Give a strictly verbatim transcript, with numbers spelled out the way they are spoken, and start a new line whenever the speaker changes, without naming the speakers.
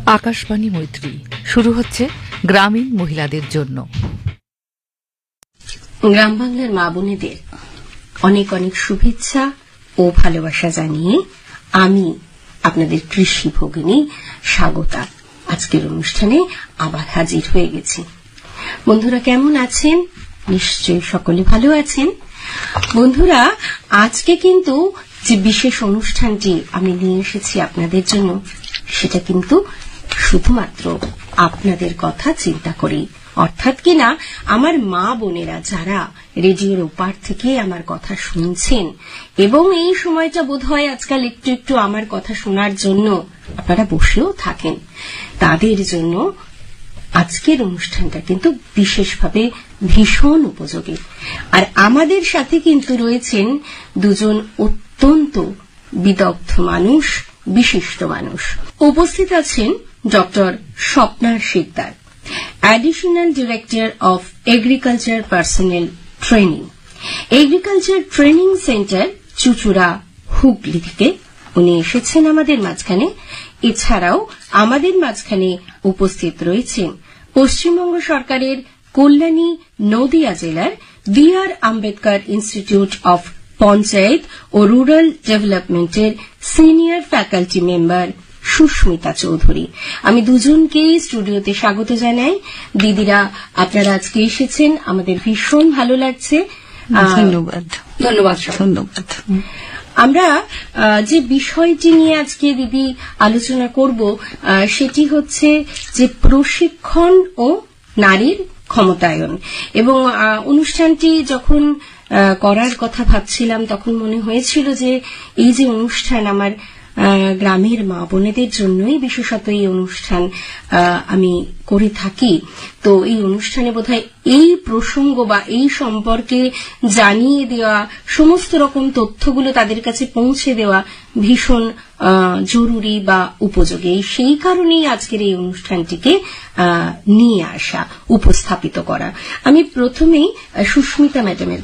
আকাশবাণী মৈত্রী শুরু হচ্ছে গ্রামীণ মহিলাদের জন্য।
গ্রাম বাংলার মা বোনেদের অনেক অনেক শুভেচ্ছা ও ভালোবাসা জানিয়ে আমি আপনাদের কৃষি ভগিনী স্বাগতা আজকের অনুষ্ঠানে আবার হাজির হয়ে গেছি। বন্ধুরা কেমন আছেন? নিশ্চয়ই সকলে ভালো আছেন। বন্ধুরা, আজকে কিন্তু যে বিশেষ অনুষ্ঠানটি আমি নিয়ে এসেছি আপনাদের জন্য, সেটা কিন্তু শুধুমাত্র আপনাদের কথা চিন্তা করি, অর্থাৎ কিনা আমার মা বোনেরা যারা রেডিওর ওপার থেকে আমার কথা শুনছেন এবং এই সময়টা বোধহয় আজকাল একটু একটু আমার কথা শোনার জন্য আপনারা বসেও থাকেন, তাদের জন্য আজকের অনুষ্ঠানটা কিন্তু বিশেষভাবে ভীষণ উপযোগী। আর আমাদের সাথে কিন্তু রয়েছেন দুজন অত্যন্ত বিদগ্ধ মানুষ, বিশিষ্ট মানুষ। উপস্থিত আছেন doctor Swapna Sikdar, additional director of agriculture personnel training, agriculture training centre Chuchura, Hooghly থেকে উনি এসেছেন আমাদের মাঝখানে। এছাড়াও আমাদের মাঝখানে উপস্থিত রয়েছেন পশ্চিমবঙ্গ সরকারের কল্যাণী নদিয়া জেলার B R Ambedkar institute of panchayat O rural ডেভেলপমেন্টের senior faculty member Susmita Chowdhury. আমি দুজনকেই স্টুডিওতে স্বাগত জানাই। দিদিরা, আপনারা আজকে এসেছেন, আমাদের ভীষণ ভালো লাগছে।
ধন্যবাদ।
ধন্যবাদ ধন্যবাদ আমরা যে বিষয়টি নিয়ে আজকে দিদি আলোচনা করব সেটি হচ্ছে যে প্রশিক্ষণ ও নারীর ক্ষমতায়ন। এবং অনুষ্ঠানটি যখন করার কথা ভাবছিলাম তখন মনে হয়েছিল যে এই যে অনুষ্ঠান আমার গ্রামের মা বোনেদের জন্যই বিশেষত এই অনুষ্ঠান আমি করে থাকি, তো এই অনুষ্ঠানে বোধহয় এই প্রসঙ্গ বা এই সম্পর্কে জানিয়ে দেওয়া, সমস্ত রকম তথ্যগুলো তাদের কাছে পৌঁছে দেওয়া ভীষণ জরুরি বা উপযোগী। সেই কারণেই আজকের এই অনুষ্ঠানটিকে নিয়ে আসা, উপস্থাপিত করা। আমি প্রথমেই সুস্মিতা ম্যাডামের